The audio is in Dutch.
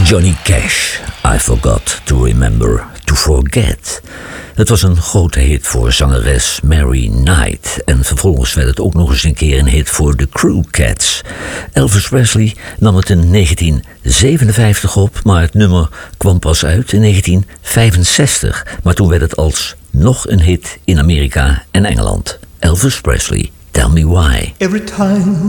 Johnny Cash, I Forgot to Remember to Forget. Het was een grote hit voor zangeres Mary Knight. En vervolgens werd het ook nog eens een keer een hit voor de Crew Cats. Elvis Presley nam het in 1957 op, maar het nummer kwam pas uit in 1965. Maar toen werd het alsnog een hit in Amerika en Engeland. Elvis Presley, Tell Me Why. Every time